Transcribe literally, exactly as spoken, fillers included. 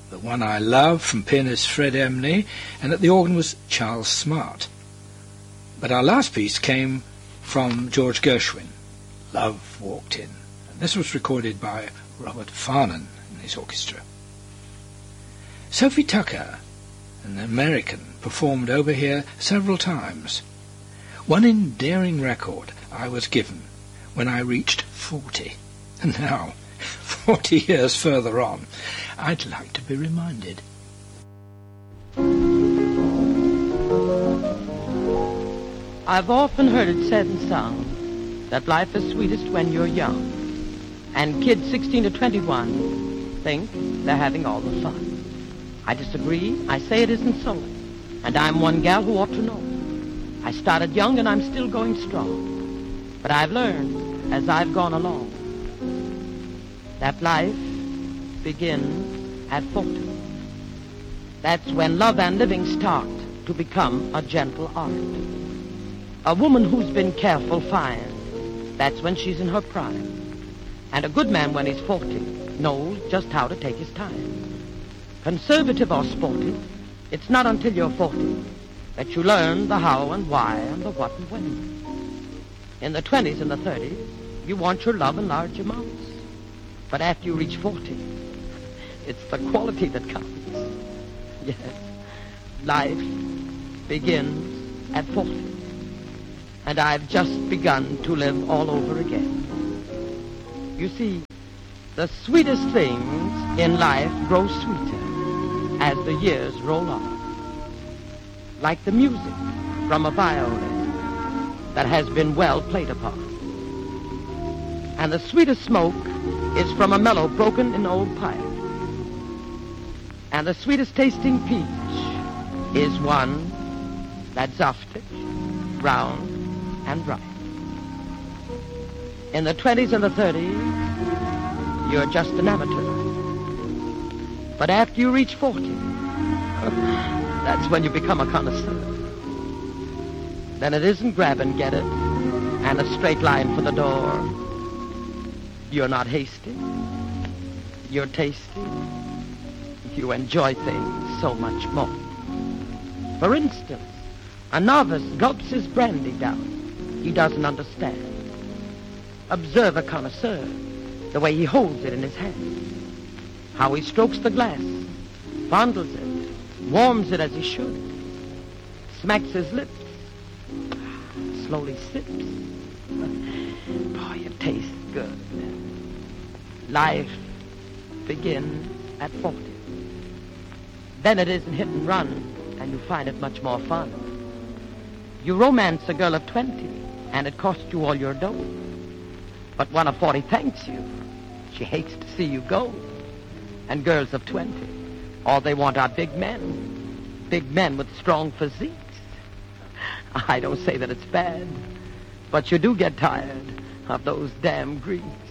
The One I Love from pianist Fred Emney, and at the organ was Charles Smart. But our last piece came from George Gershwin, Love Walked In. And this was recorded by Robert Farnon and his orchestra. Sophie Tucker, an American, performed over here several times. One endearing record I was given when I reached forty. And now, forty years further on, I'd like to be reminded. I've often heard it said and sung that life is sweetest when you're young, and kids sixteen to twenty-one think they're having all the fun. I disagree. I say it isn't so, and I'm one gal who ought to know. I started young and I'm still going strong, but I've learned as I've gone along that life begins at forty. That's when love and living start to become a gentle art. A woman who's been careful finds that's when she's in her prime. And a good man when he's forty knows just how to take his time. Conservative or sporty, it's not until you're forty that you learn the how and why and the what and when. In the twenties and the thirties, you want your love in large amounts. But after you reach forty, it's the quality that counts. Yes, life begins at forty. And I've just begun to live all over again. You see, the sweetest things in life grow sweeter as the years roll on. Like the music from a violin that has been well played upon. And the sweetest smoke is from a mellow broken in old pipe. And the sweetest tasting peach is one that's soft, round, and ripe. In the twenties and the thirties, you're just an amateur. But after you reach forty, that's when you become a connoisseur. Then it isn't grab and get it and a straight line for the door. You're not hasty. You're tasty. You enjoy things so much more. For instance, a novice gulps his brandy down. He doesn't understand. Observe a connoisseur, the way he holds it in his hand. How he strokes the glass, fondles it, warms it as he should, smacks his lips, slowly sips. Boy, it tastes good. Life begins at forty. Then it isn't hit and run, and you find it much more fun. You romance a girl of twenty, and it costs you all your dough. But one of forty thanks you. She hates to see you go. And girls of twenty, all they want are big men. Big men with strong physiques. I don't say that it's bad, but you do get tired of those damn Greeks.